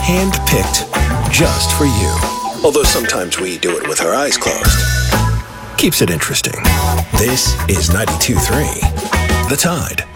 Hand-picked just for you. Although sometimes we do it with our eyes closed. Keeps it interesting. This is 92.3 The Tide.